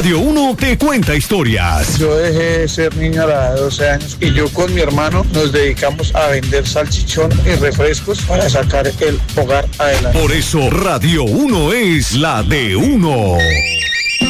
Radio 1 te cuenta historias. Yo dejé de ser niño a la edad de 12 años y yo con mi hermano nos dedicamos a vender salchichón y refrescos para sacar el hogar adelante. Por eso Radio 1 es la de uno.